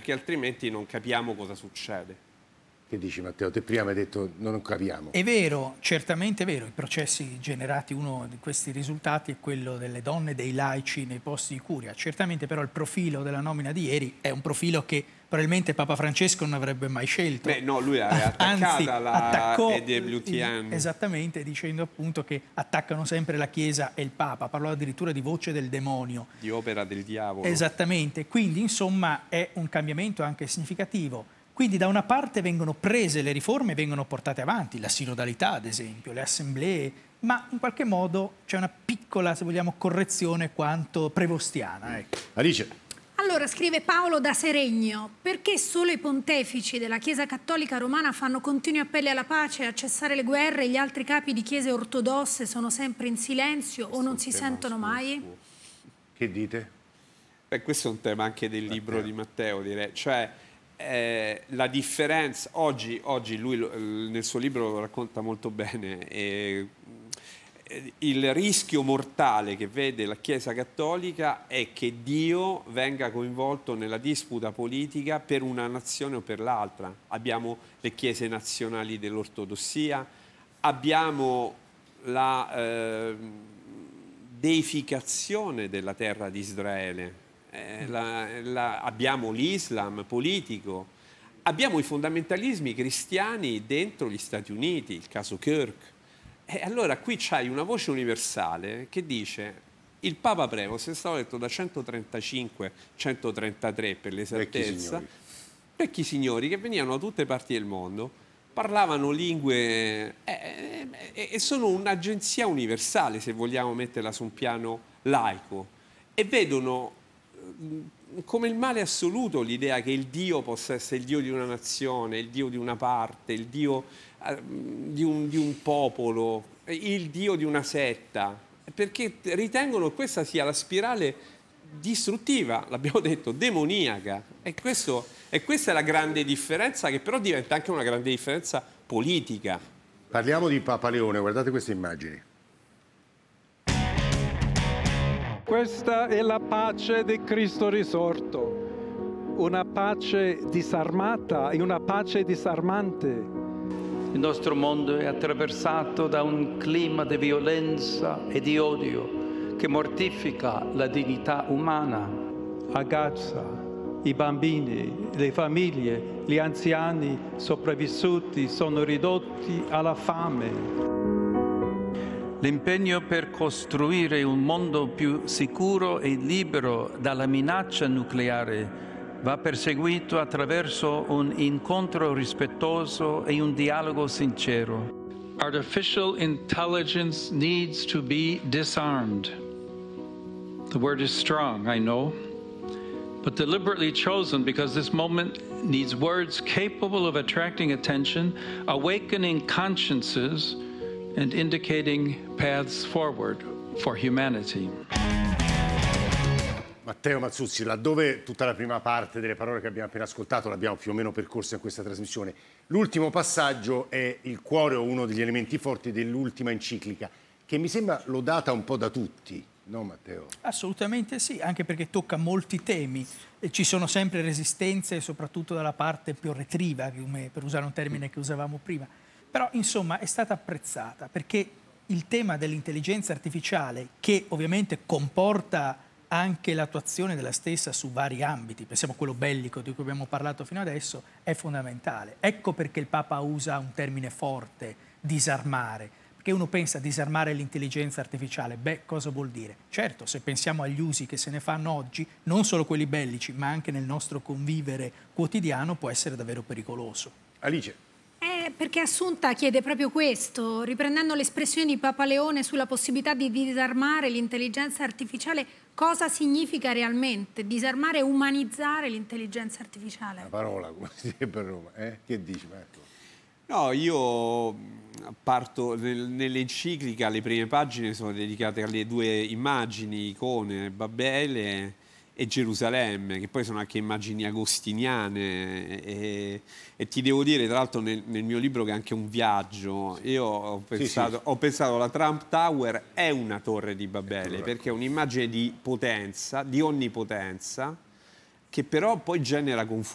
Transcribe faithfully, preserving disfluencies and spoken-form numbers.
perché altrimenti non capiamo cosa succede. Che dici, Matteo? Te prima hai detto non capiamo. È vero, certamente è vero, i processi generati, uno di questi risultati è quello delle donne e dei laici nei posti di curia. Certamente però il profilo della nomina di ieri è un profilo che probabilmente Papa Francesco non avrebbe mai scelto. Beh, no, lui aveva attaccata Anzi, la attaccò, E W T N. Esattamente, dicendo appunto che attaccano sempre la Chiesa e il Papa, parlò addirittura di voce del demonio. Di opera del diavolo. Esattamente, quindi insomma è un cambiamento anche significativo. Quindi da una parte vengono prese le riforme, vengono portate avanti, la sinodalità ad esempio, le assemblee, ma in qualche modo c'è una piccola, se vogliamo, correzione quanto prevostiana. Ecco. Alice. Allora, scrive Paolo da Seregno, perché solo i pontefici della Chiesa Cattolica Romana fanno continui appelli alla pace, a cessare le guerre e gli altri capi di chiese ortodosse sono sempre in silenzio o non si sentono mai? Che dite? Beh, questo è un tema anche del libro di Matteo, direi. Cioè, eh, la differenza, oggi, oggi lui lo, nel suo libro lo racconta molto bene, eh, il rischio mortale che vede la Chiesa Cattolica è che Dio venga coinvolto nella disputa politica per una nazione o per l'altra. Abbiamo le chiese nazionali dell'ortodossia, abbiamo la eh, deificazione della terra di Israele, eh, la, la, abbiamo l'Islam politico, abbiamo i fondamentalismi cristiani dentro gli Stati Uniti, il caso Kirk. E allora qui c'hai una voce universale che dice il Papa Prevost è stato eletto da centotrentacinque centotrentatré per l'esattezza, vecchi signori che venivano da tutte parti del mondo, parlavano lingue eh, eh, e sono un'agenzia universale, se vogliamo metterla su un piano laico, e vedono eh, come il male assoluto l'idea che il Dio possa essere il Dio di una nazione, il Dio di una parte, il Dio Di un, di un popolo, il dio di una setta, perché ritengono che questa sia la spirale distruttiva, l'abbiamo detto, demoniaca. E, questo, e questa è la grande differenza, che però diventa anche una grande differenza politica. Parliamo di Papa Leone, guardate queste immagini. Questa è la pace di Cristo risorto, una pace disarmata e una pace disarmante. Il nostro mondo è attraversato da un clima di violenza e di odio che mortifica la dignità umana. A Gaza, i bambini, le famiglie, gli anziani sopravvissuti sono ridotti alla fame. L'impegno per costruire un mondo più sicuro e libero dalla minaccia nucleare va perseguito attraverso un incontro rispettoso e un dialogo sincero. Artificial intelligence needs to be disarmed. The word is strong, I know, but deliberately chosen because this moment needs words capable of attracting attention, awakening consciences, and indicating paths forward for humanity. Matteo Mazzuzzi, laddove tutta la prima parte delle parole che abbiamo appena ascoltato l'abbiamo più o meno percorsa in questa trasmissione, l'ultimo passaggio è il cuore o uno degli elementi forti dell'ultima enciclica, che mi sembra lodata un po' da tutti, no Matteo? Assolutamente sì, anche perché tocca molti temi. E ci sono sempre resistenze, soprattutto dalla parte più retriva, come per usare un termine che usavamo prima. Però insomma è stata apprezzata perché il tema dell'intelligenza artificiale, che ovviamente comporta anche l'attuazione della stessa su vari ambiti, pensiamo a quello bellico di cui abbiamo parlato fino adesso, è fondamentale. Ecco perché il Papa usa un termine forte, disarmare, perché uno pensa a disarmare l'intelligenza artificiale, beh, cosa vuol dire? Certo, se pensiamo agli usi che se ne fanno oggi, non solo quelli bellici, ma anche nel nostro convivere quotidiano, può essere davvero pericoloso. Alice. Eh, perché Assunta chiede proprio questo, riprendendo l'espressione di Papa Leone sulla possibilità di disarmare l'intelligenza artificiale, cosa significa realmente disarmare e umanizzare l'intelligenza artificiale? La parola, come si dice per Roma, eh? Che dici Marco? No, io parto nel, nell'enciclica, le prime pagine sono dedicate alle due immagini, icone, Babele e Gerusalemme, che poi sono anche immagini agostiniane, e, e ti devo dire, tra l'altro nel, nel mio libro, che è anche un viaggio. Io ho pensato, sì, sì. ho pensato la Trump Tower è una torre di Babele, perché è un'immagine di potenza, di onnipotenza, che però poi genera confusione.